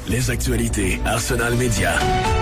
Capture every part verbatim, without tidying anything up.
Les actualités Arsenal Média.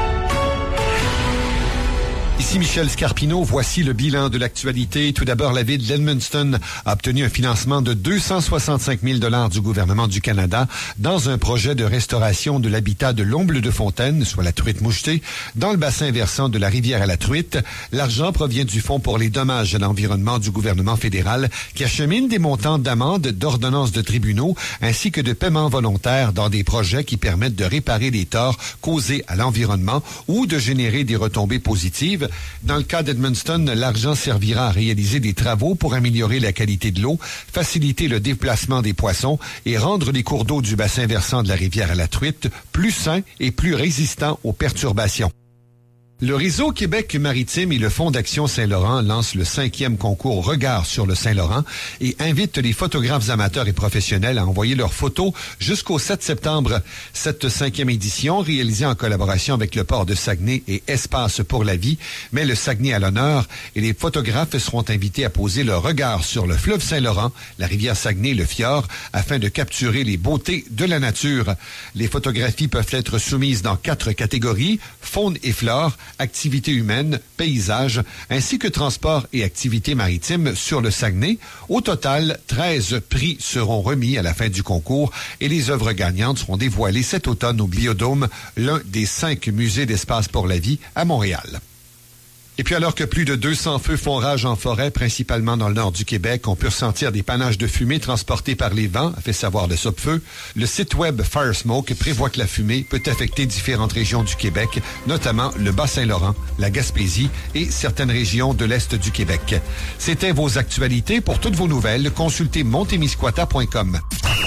Ici Michel Scarpino, voici le bilan de l'actualité. Tout d'abord, la ville d'Edmundston a obtenu un financement de deux cent soixante-cinq mille dollars du gouvernement du Canada dans un projet de restauration de l'habitat de l'omble de fontaine, soit la truite mouchetée, dans le bassin versant de la rivière à la truite. L'argent provient du Fonds pour les dommages à l'environnement du gouvernement fédéral qui achemine des montants d'amendes, d'ordonnances de tribunaux ainsi que de paiements volontaires dans des projets qui permettent de réparer les torts causés à l'environnement ou de générer des retombées positives. Dans le cas d'Edmundston, l'argent servira à réaliser des travaux pour améliorer la qualité de l'eau, faciliter le déplacement des poissons et rendre les cours d'eau du bassin versant de la rivière à la truite plus sains et plus résistants aux perturbations. Le Réseau Québec maritime et le Fonds d'action Saint-Laurent lancent le cinquième concours Regard sur le Saint-Laurent et invitent les photographes amateurs et professionnels à envoyer leurs photos jusqu'au sept septembre. Cette cinquième édition, réalisée en collaboration avec le port de Saguenay et Espace pour la vie, met le Saguenay à l'honneur et les photographes seront invités à poser leur regard sur le fleuve Saint-Laurent, la rivière Saguenay et le fjord afin de capturer les beautés de la nature. Les photographies peuvent être soumises dans quatre catégories, faune et flore, activités humaines, paysages, ainsi que transport et activités maritimes sur le Saguenay. Au total, treize prix seront remis à la fin du concours et les œuvres gagnantes seront dévoilées cet automne au Biodôme, l'un des cinq musées d'espace pour la vie à Montréal. Et puis alors que plus de deux cents feux font rage en forêt, principalement dans le nord du Québec, on peut ressentir des panaches de fumée transportés par les vents, a fait savoir le Sopfeu. Le site web Firesmoke prévoit que la fumée peut affecter différentes régions du Québec, notamment le Bas-Saint-Laurent, la Gaspésie et certaines régions de l'Est du Québec. C'était vos actualités. Pour toutes vos nouvelles, consultez montemisquata point com.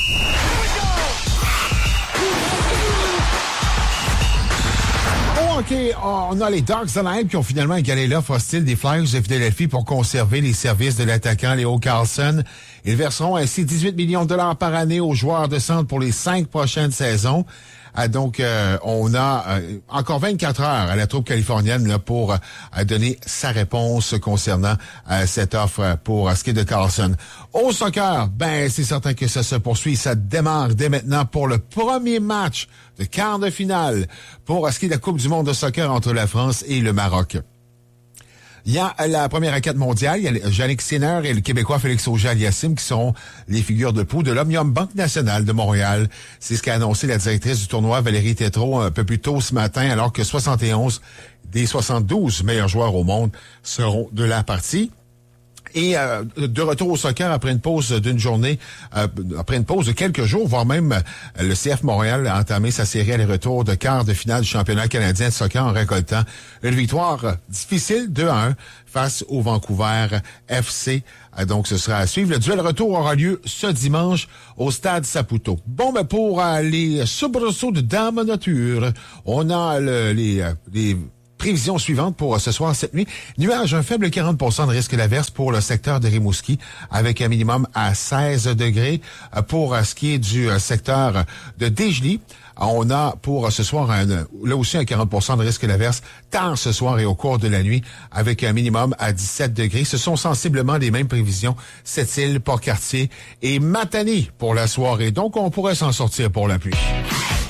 OK, on a les Darks Alliance qui ont finalement égalé l'offre hostile des Flyers de Philadelphie pour conserver les services de l'attaquant Leo Carlson. Ils verseront ainsi dix-huit millions de dollars par année aux joueurs de centre pour les cinq prochaines saisons. Ah, donc, euh, on a euh, encore vingt-quatre heures à la troupe californienne là, pour euh, donner sa réponse concernant euh, cette offre pour euh, ce qui est de Carlson. Au soccer, ben c'est certain que ça se poursuit. Ça démarre dès maintenant pour le premier match de quart de finale pour euh, ce qui est de la Coupe du monde de soccer entre la France et le Maroc. Il y a la première raquette mondiale, il y a Jannick Sinner et le Québécois Félix Auger-Aliassime qui sont les figures de proue de l'Omnium Banque Nationale de Montréal. C'est ce qu'a annoncé la directrice du tournoi, Valérie Tétrault, un peu plus tôt ce matin, alors que soixante et onze des soixante-douze meilleurs joueurs au monde seront de la partie. Et euh, de retour au soccer après une pause d'une journée, euh, après une pause de quelques jours, voire même euh, le C F Montréal a entamé sa série aller-retour de quart de finale du championnat canadien de soccer en récoltant une victoire difficile deux à un face au Vancouver F C. Euh, donc, ce sera à suivre. Le duel retour aura lieu ce dimanche au Stade Saputo. Bon, ben pour euh, les soubresauts de Dame Nature, on a le, les... Euh, les prévision suivante pour ce soir, cette nuit. Nuages, un faible quarante pour cent de risque d'averse pour le secteur de Rimouski, avec un minimum à seize degrés. Pour ce qui est du secteur de Desjely, on a pour ce soir un, là aussi un quarante pour cent de risque d'averse tard ce soir et au cours de la nuit, avec un minimum à dix-sept degrés. Ce sont sensiblement les mêmes prévisions Sept-Îles, Port-Cartier et Matane pour la soirée. Donc, on pourrait s'en sortir pour la pluie.